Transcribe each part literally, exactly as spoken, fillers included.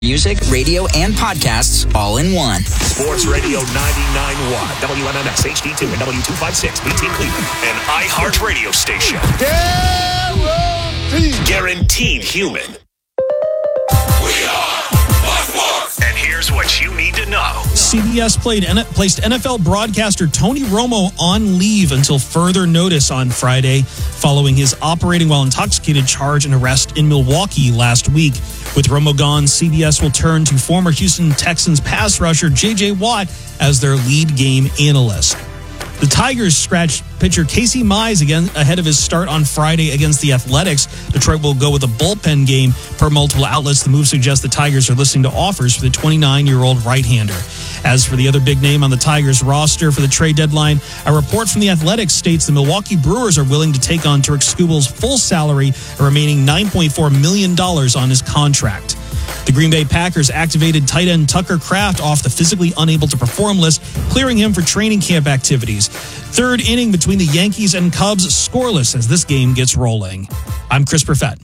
Music, radio, and podcasts all in one. Sports Radio ninety-nine point one, W M M X H D two and W two fifty-six, B T Cleveland, an iHeart radio station. Guaranteed. Guaranteed human. We are Buzzwords. And here's what you need to know. C B S played, placed N F L broadcaster Tony Romo on leave until further notice on Friday, following his operating while intoxicated charge and arrest in Milwaukee last week. With Romo gone, C B S will turn to former Houston Texans pass rusher J J Watt as their lead game analyst. The Tigers scratched pitcher Casey Mize again ahead of his start on Friday against the Athletics. Detroit will go with a bullpen game. Per multiple outlets, the move suggests the Tigers are listening to offers for the twenty-nine-year-old right-hander. As for the other big name on the Tigers roster for the trade deadline, a report from the Athletics states the Milwaukee Brewers are willing to take on Turek Skubal's full salary, a remaining nine point four million dollars on his contract. The Green Bay Packers activated tight end Tucker Kraft off the physically unable to perform list, clearing him for training camp activities. Third inning between the Yankees and Cubs scoreless as this game gets rolling. I'm Chris Perfett.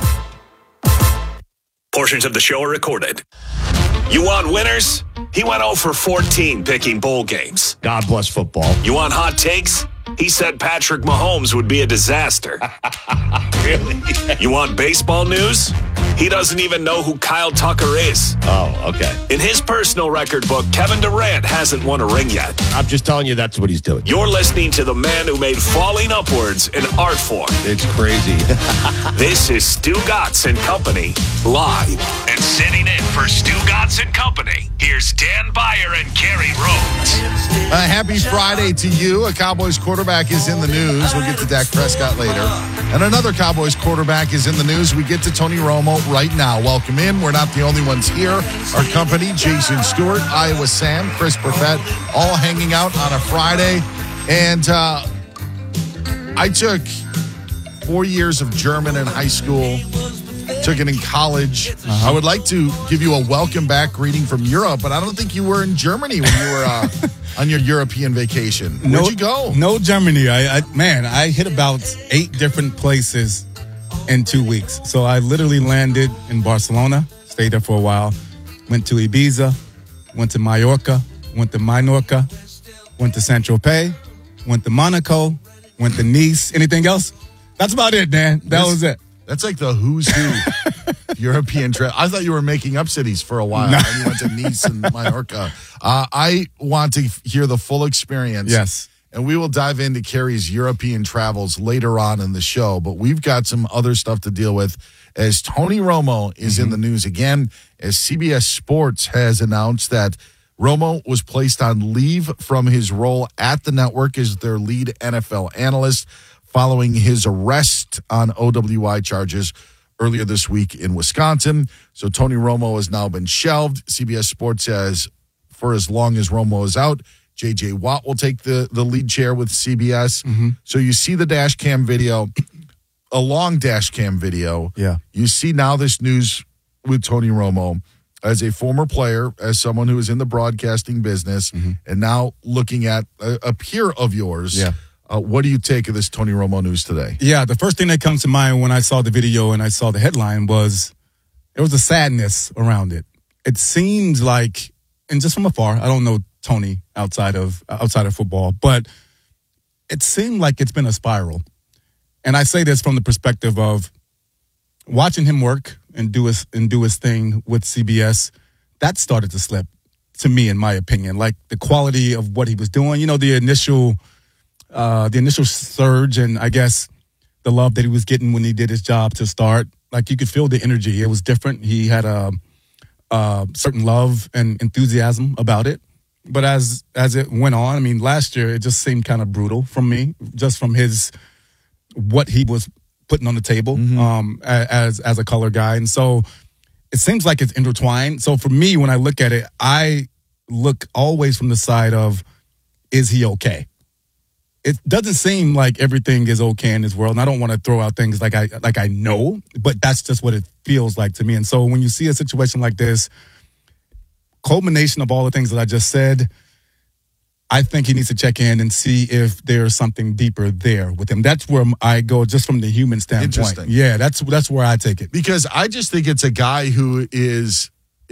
Portions of the show are recorded. You want winners? He went oh for fourteen picking bowl games. God bless football. You want hot takes? He said Patrick Mahomes would be a disaster. Really? You want baseball news? He doesn't even know who Kyle Tucker is. Oh, okay. In his personal record book, Kevin Durant hasn't won a ring yet. I'm just telling you that's what he's doing. You're listening to the man who made falling upwards an art form. It's crazy. This is Stu Gatz and Company, live. And sitting in for Stu Gatz and Company, here's Dan Beyer and Kerry Rhodes. Uh, happy Friday to you. A Cowboys quarterback is in the news. We'll get to Dak Prescott later. And another Cowboys quarterback is in the news. We get to Tony Romo right now. Welcome in. We're not the only ones here. Our company, Jason Stewart, Iowa Sam, Chris Perfett, all hanging out on a Friday. And uh, I took four years of German in high school. Took it in college. Uh-huh. I would like to give you a welcome back greeting from Europe, but I don't think you were in Germany when you were uh, on your European vacation. Where'd no, you go? No Germany. I, I man, I hit about eight different places in two weeks. So I literally landed in Barcelona, stayed there for a while, went to Ibiza, went to Mallorca, went to Minorca, went to Saint-Tropez, went to Monaco, went to Nice. Anything else? That's about it, man. That this, was it. That's like the who's who European trip. I thought you were making up cities for a while. No. And you went to Nice and Mallorca. Uh, I want to hear the full experience. Yes. And we will dive into Kerry's European travels later on in the show. But we've got some other stuff to deal with as Tony Romo is mm-hmm. in the news again, as C B S Sports has announced that Romo was placed on leave from his role at the network as their lead N F L analyst following his arrest on O W I charges earlier this week in Wisconsin. So Tony Romo has now been shelved. C B S Sports says for as long as Romo is out, J J Watt will take the, the lead chair with C B S. Mm-hmm. So you see the dash cam video, a long dash cam video. Yeah. You see now this news with Tony Romo as a former player, as someone who is in the broadcasting business, mm-hmm. and now looking at a, a peer of yours. Yeah. Uh, what do you take of this Tony Romo news today? Yeah, the first thing that comes to mind when I saw the video and I saw the headline was there was a sadness around it. It seems like, and just from afar, I don't know Tony outside of outside of football, but it seemed like it's been a spiral. And I say this from the perspective of watching him work and do his and do his thing with C B S. That started to slip, to me, in my opinion. Like the quality of what he was doing, you know, the initial. Uh, the initial surge and I guess the love that he was getting when he did his job to start, like you could feel the energy. It was different. He had a, a certain love and enthusiasm about it. But as as it went on, I mean, last year it just seemed kind of brutal from me, just from his what he was putting on the table mm-hmm. um, as as a color guy. And so it seems like it's intertwined. So for me, when I look at it, I look always from the side of, is he okay? It doesn't seem like everything is okay in this world, and I don't want to throw out things like I like I know, but that's just what it feels like to me. And so when you see a situation like this, culmination of all the things that I just said, I think he needs to check in and see if there's something deeper there with him. That's where I go, just from the human standpoint. Interesting. Yeah, that's that's where I take it. Because I just think it's a guy who is